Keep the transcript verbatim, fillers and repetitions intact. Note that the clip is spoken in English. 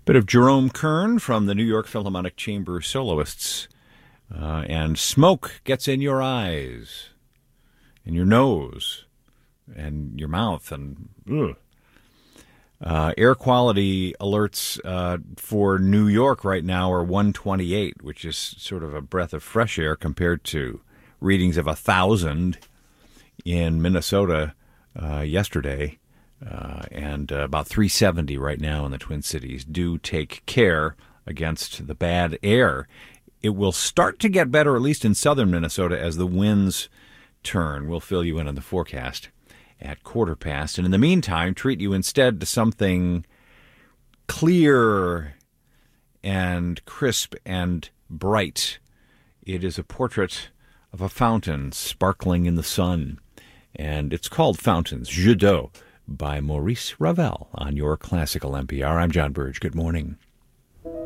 Bit of Jerome Kern from the New York Philharmonic Chamber Soloists. Uh, and smoke gets in your eyes, in your nose, and your mouth, and ugh. Uh, air quality alerts uh, for New York right now are one twenty-eight, which is sort of a breath of fresh air compared to readings of one thousand in Minnesota uh, yesterday. Uh, and uh, about three seventy right now in the Twin Cities. Do take care against the bad air. It will start to get better, at least in southern Minnesota, as the winds turn. We'll fill you in on the forecast at quarter past. And in the meantime, treat you instead to something clear and crisp and bright. It is a portrait of a fountain sparkling in the sun. And it's called Fountains, Jeux d'eau, by Maurice Ravel on your Classical N P R. I'm John Burge. Good morning.